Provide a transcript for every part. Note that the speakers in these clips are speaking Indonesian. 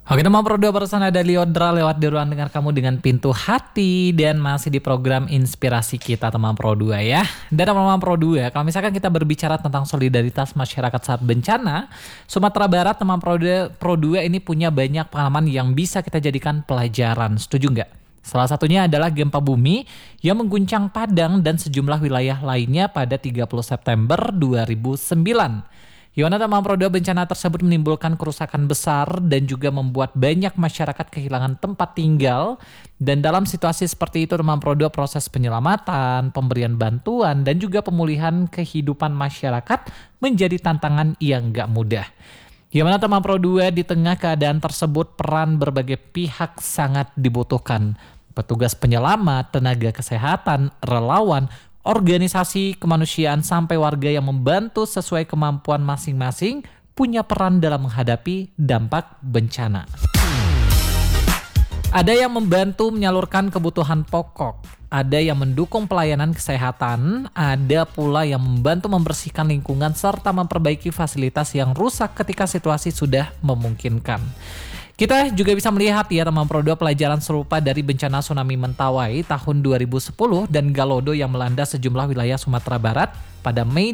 Oke teman Pro 2 barusan ada Liodra lewat di ruang dengar kamu dengan pintu hati dan masih di program inspirasi kita teman Pro 2 ya. Dan teman Pro 2, kalau misalkan kita berbicara tentang solidaritas masyarakat saat bencana, Sumatera Barat teman Pro 2 ini punya banyak pengalaman yang bisa kita jadikan pelajaran. Setuju nggak? Salah satunya adalah gempa bumi yang mengguncang Padang dan sejumlah wilayah lainnya pada 30 September 2009. Yona teman Pro 2 bencana tersebut menimbulkan kerusakan besar dan juga membuat banyak masyarakat kehilangan tempat tinggal. Dan dalam situasi seperti itu teman Pro 2 proses penyelamatan, pemberian bantuan dan juga pemulihan kehidupan masyarakat menjadi tantangan yang gak mudah. Gimana teman Pro 2 di tengah keadaan tersebut peran berbagai pihak sangat dibutuhkan. Petugas penyelamat, tenaga kesehatan, relawan, organisasi kemanusiaan sampai warga yang membantu sesuai kemampuan masing-masing punya peran dalam menghadapi dampak bencana. Ada yang membantu menyalurkan kebutuhan pokok, ada yang mendukung pelayanan kesehatan, ada pula yang membantu membersihkan lingkungan serta memperbaiki fasilitas yang rusak ketika situasi sudah memungkinkan. Kita juga bisa melihat ya teman Pro 2 pelajaran serupa dari bencana tsunami Mentawai tahun 2010 dan Galodo yang melanda sejumlah wilayah Sumatera Barat pada Mei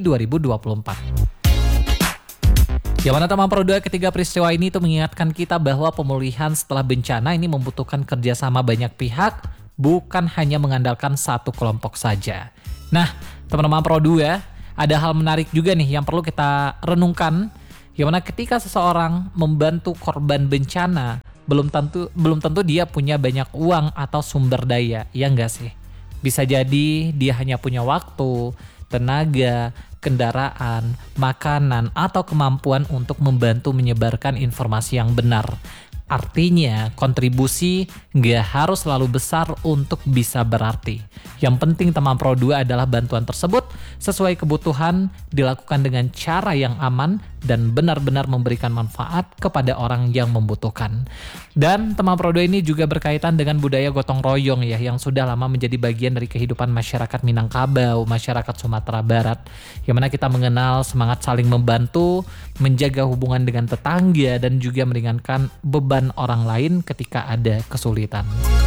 2024. Yang mana teman Pro 2 ketiga peristiwa ini itu mengingatkan kita bahwa pemulihan setelah bencana ini membutuhkan kerjasama banyak pihak, bukan hanya mengandalkan satu kelompok saja. Nah teman-teman Pro 2, ada hal menarik juga nih yang perlu kita renungkan. Yang mana ketika seseorang membantu korban bencana, belum tentu dia punya banyak uang atau sumber daya, ya enggak sih? Bisa jadi dia hanya punya waktu, tenaga, kendaraan, makanan, atau kemampuan untuk membantu menyebarkan informasi yang benar. Artinya kontribusi nggak harus selalu besar untuk bisa berarti. Yang penting teman Pro 2 adalah bantuan tersebut sesuai kebutuhan, dilakukan dengan cara yang aman dan benar-benar memberikan manfaat kepada orang yang membutuhkan. Dan teman Pro 2 ini juga berkaitan dengan budaya gotong royong ya, yang sudah lama menjadi bagian dari kehidupan masyarakat Minangkabau, masyarakat Sumatera Barat. Yang mana kita mengenal semangat saling membantu, menjaga hubungan dengan tetangga dan juga meringankan beban orang lain ketika ada kesulitan.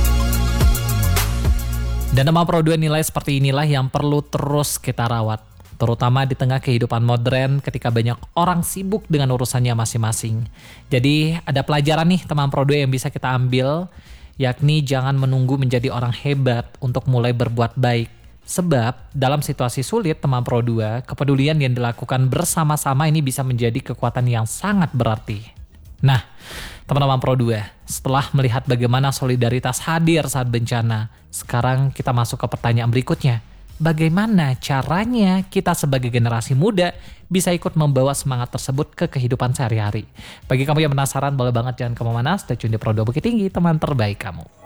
Dan teman Pro 2 nilai seperti inilah yang perlu terus kita rawat, terutama di tengah kehidupan modern ketika banyak orang sibuk dengan urusannya masing-masing. Jadi ada pelajaran nih teman Pro 2 yang bisa kita ambil, yakni jangan menunggu menjadi orang hebat untuk mulai berbuat baik. Sebab dalam situasi sulit teman Pro 2, kepedulian yang dilakukan bersama-sama ini bisa menjadi kekuatan yang sangat berarti. Nah, teman-teman Pro 2, setelah melihat bagaimana solidaritas hadir saat bencana, sekarang kita masuk ke pertanyaan berikutnya. Bagaimana caranya kita sebagai generasi muda bisa ikut membawa semangat tersebut ke kehidupan sehari-hari? Bagi kamu yang penasaran, boleh banget jangan kemana-mana, stay tune di Pro 2 Bukit Tinggi, teman terbaik kamu.